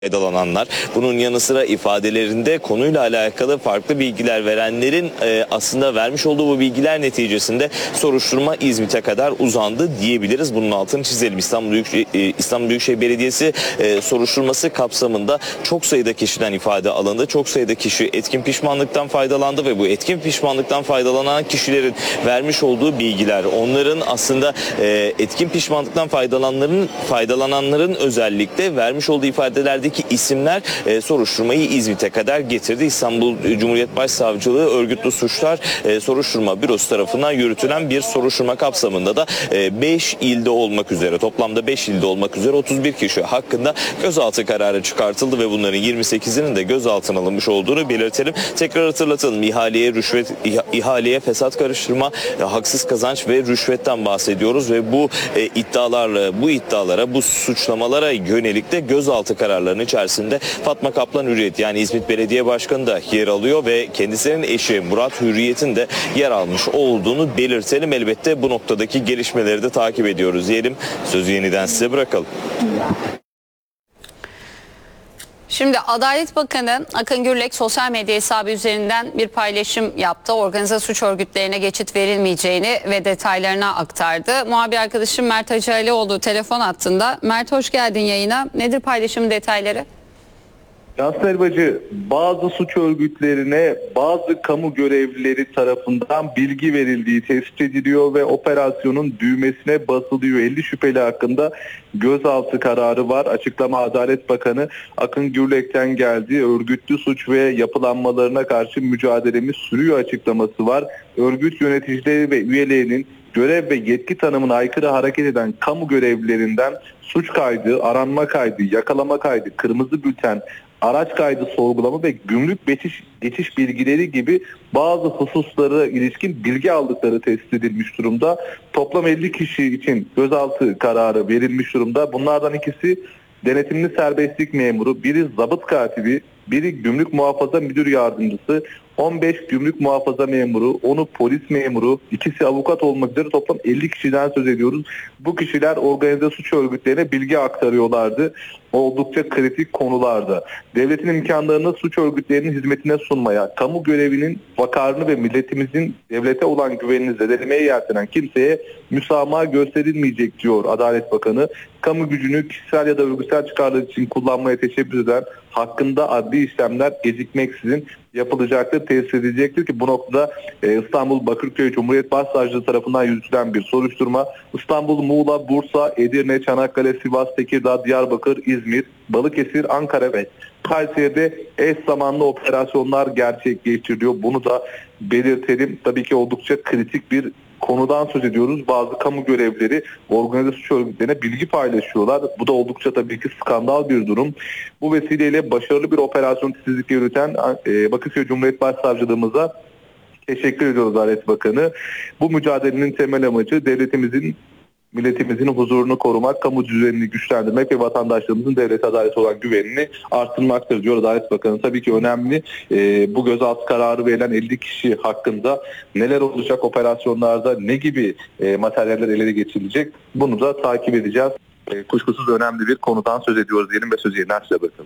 faydalananlar, bunun yanı sıra ifadelerinde konuyla alakalı farklı bilgiler verenlerin aslında vermiş olduğu bu bilgiler neticesinde soruşturma İzmit'e kadar uzandı diyebiliriz. Bunun altını çizelim. İstanbul Büyükşehir Belediyesi soruşturması kapsamında çok sayıda kişiden ifade alındı. Çok sayıda kişi etkin pişmanlıktan faydalandı ve bu etkin pişmanlıktan faydalanan kişilerin vermiş olduğu bilgiler, onların aslında etkin pişmanlıktan faydalananların özellikle vermiş olduğu ifadelerdeki isimler soruşturmayı İzmit'e kadar getirdi. İstanbul Cumhuriyet Başsavcılığı Örgütlü Suçlar Soruşturma Bürosu tarafından yürütülen bir soruşturma kapsamında da 5 ilde olmak üzere, toplamda 5 ilde olmak üzere 31 kişi hakkında gözaltı kararı çıkartıldı ve bunların 28'inin de gözaltına alınmış olduğunu belirtelim. Tekrar hatırlatalım. İhaleye fesat karıştırma, haksız kazanç ve rüşvetten bahsediyoruz ve bu iddialara, bu suçlamalara yönelik de gözaltı kararlarının içerisinde Fatma Kaplan Hürriyet, yani İzmit Belediye Başkanı da yer alıyor ve kendisinin eşi Murat Hürriyet'in de yer almış olduğunu belirtelim. Elbette bu noktadaki gelişmeleri de takip ediyoruz diyelim. Sözü yeniden size bırakalım. Şimdi Adalet Bakanı Akın Gürlek sosyal medya hesabı üzerinden bir paylaşım yaptı. Organize suç örgütlerine geçit verilmeyeceğini ve detaylarına aktardı. Muhabir arkadaşım Mert Hacıalioğlu telefon hattında. Mert, hoş geldin yayına. Nedir paylaşımın detayları? Yansın Elbacı, bazı suç örgütlerine bazı kamu görevlileri tarafından bilgi verildiği tespit ediliyor ve operasyonun düğmesine basılıyor. 50 şüpheli hakkında gözaltı kararı var. Açıklama Adalet Bakanı Akın Gürlek'ten geldi. Örgütlü suç ve yapılanmalarına karşı mücadelemiz sürüyor açıklaması var. Örgüt yöneticileri ve üyelerinin görev ve yetki tanımına aykırı hareket eden kamu görevlilerinden suç kaydı, aranma kaydı, yakalama kaydı, kırmızı bülten, araç kaydı sorgulama ve gümrük geçiş bilgileri gibi bazı hususlara ilişkin bilgi aldıkları tespit edilmiş durumda. Toplam 50 kişi için gözaltı kararı verilmiş durumda. Bunlardan ikisi denetimli serbestlik memuru, biri zabıt katibi, biri gümrük muhafaza müdür yardımcısı, 15 gümrük muhafaza memuru, 10'u polis memuru, ikisi avukat olmak üzere toplam 50 kişiden söz ediyoruz. Bu kişiler organize suç örgütlerine bilgi aktarıyorlardı. Oldukça kritik konularda. Devletin imkanlarını suç örgütlerinin hizmetine sunmaya, kamu görevinin vakarını ve milletimizin devlete olan güvenini zedelemeye yeltenen kimseye müsamaha gösterilmeyecek diyor Adalet Bakanı. Kamu gücünü kişisel ya da örgütsel çıkarlar için kullanmaya teşebbüs eden hakkında adli işlemler gecikmeksizin yapılacaktır, tesis edilecektir ki bu noktada İstanbul Bakırköy Cumhuriyet Başsavcılığı tarafından yürütülen bir soruşturma İstanbul, Muğla, Bursa, Edirne, Çanakkale, Sivas, Tekirdağ, Diyarbakır, İzmir, Balıkesir, Ankara ve Kayseri'de eş zamanlı operasyonlar gerçekleştiriliyor. Bunu da belirtelim. Tabii ki oldukça kritik bir konudan söz ediyoruz. Bazı kamu görevlileri organize suç örgütlerine bilgi paylaşıyorlar. Bu da oldukça tabii ki skandal bir durum. Bu vesileyle başarılı bir operasyon titizlikle yürüten Bakırköy Cumhuriyet Başsavcılığımıza teşekkür ediyoruz Adalet Bakanı. Bu mücadelenin temel amacı devletimizin, milletimizin huzurunu korumak, kamu düzenini güçlendirmek ve vatandaşlarımızın devlete adalete olan güvenini arttırmaktır diyor Adalet Bakanı. Tabii ki önemli. Bu gözaltı kararı verilen 50 kişi hakkında neler olacak operasyonlarda, ne gibi materyaller ele geçirilecek, bunu da takip edeceğiz. Kuşkusuz önemli bir konudan söz ediyoruz diyelim ve sözü yeniden size bırakın.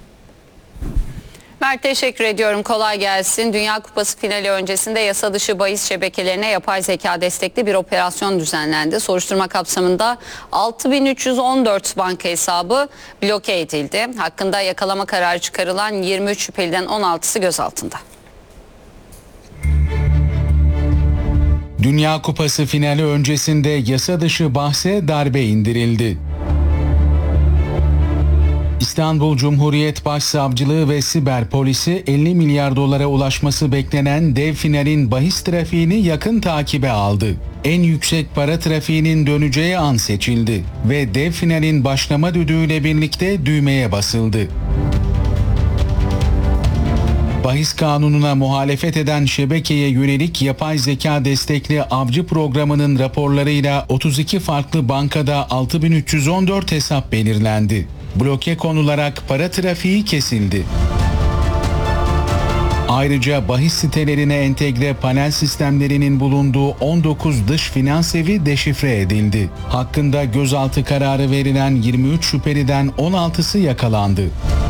Mert, teşekkür ediyorum. Kolay gelsin. Dünya Kupası finali öncesinde yasa dışı bahis şebekelerine yapay zeka destekli bir operasyon düzenlendi. Soruşturma kapsamında 6314 banka hesabı bloke edildi. Hakkında yakalama kararı çıkarılan 23 şüpheliden 16'sı gözaltında. Dünya Kupası finali öncesinde yasa dışı bahse darbe indirildi. İstanbul Cumhuriyet Başsavcılığı ve Siber Polisi 50 milyar dolara ulaşması beklenen dev finalin bahis trafiğini yakın takibe aldı. En yüksek para trafiğinin döneceği an seçildi ve dev finalin başlama düdüğüyle birlikte düğmeye basıldı. Bahis kanununa muhalefet eden şebekeye yönelik yapay zeka destekli avcı programının raporlarıyla 32 farklı bankada 6314 hesap belirlendi. Bloke konularak para trafiği kesildi. Ayrıca bahis sitelerine entegre panel sistemlerinin bulunduğu 19 dış finans evi deşifre edildi. Hakkında gözaltı kararı verilen 23 şüpheliden 16'sı yakalandı.